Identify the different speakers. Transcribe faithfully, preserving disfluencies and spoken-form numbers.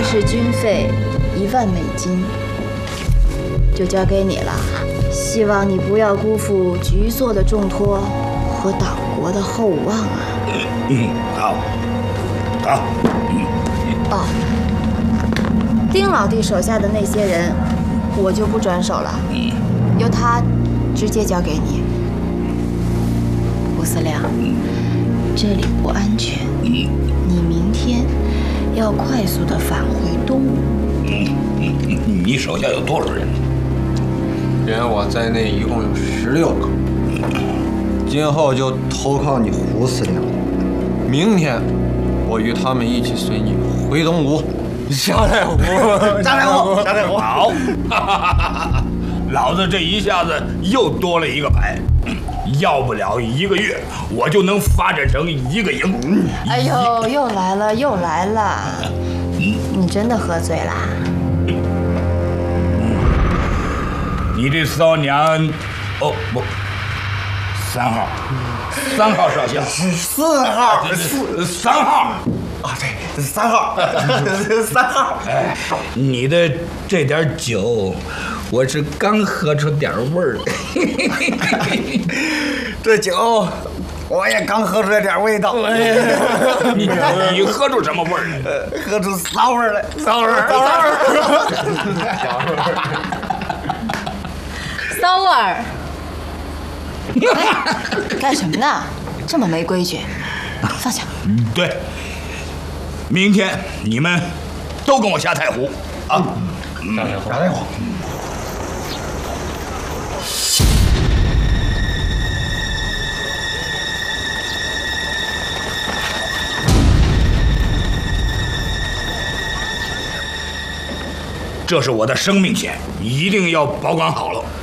Speaker 1: 是军费一万美金，就交给你了。希望你不要辜负局座的重托和党国的厚望啊！
Speaker 2: 嗯，好，好。嗯、
Speaker 1: 哦，丁老弟手下的那些人，我就不转手了，
Speaker 2: 嗯、
Speaker 1: 由他直接交给你。吴司令，嗯、这里不安全，嗯、你明天要快速的返回东吴。
Speaker 2: 嗯嗯嗯，你手下有多少人？
Speaker 3: 连我在内一共有十六个，今后就投靠你胡司令。明天，我与他们一起随你回东吴。
Speaker 4: 夏太虎，
Speaker 3: 夏太虎，夏太虎，
Speaker 2: 好！老子这一下子又多了一个牌，要不了一个月，我就能发展成一个营。
Speaker 1: 哎呦，又来了，又来了！你真的喝醉啦？
Speaker 2: 你这骚娘，哦不，三号，三号少校，
Speaker 3: 四号，
Speaker 2: 四三号
Speaker 3: 啊，对，三号，三号。
Speaker 2: 哎，你的这点酒，我是刚喝出点味儿来。
Speaker 3: 这酒，我也刚喝出来点味道。
Speaker 2: 你你喝出什么味儿来？
Speaker 3: 喝出骚味儿来，
Speaker 2: 骚味儿，
Speaker 3: 骚味
Speaker 1: 儿。骚味儿！哎，干什么呢？这么没规矩，放下。
Speaker 2: 嗯，对。明天你们都跟我下太湖啊！
Speaker 3: 下太湖，下太湖。
Speaker 2: 这是我的生命线，一定要保管好了。